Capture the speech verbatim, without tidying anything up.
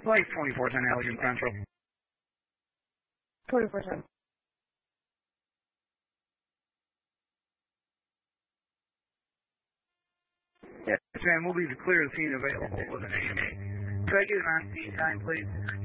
Like twenty-four ten Allegan Central. twenty-four ten. Yes, ma'am, we'll leave the clear the scene available with an A M A. Could I get an on-scene time, please?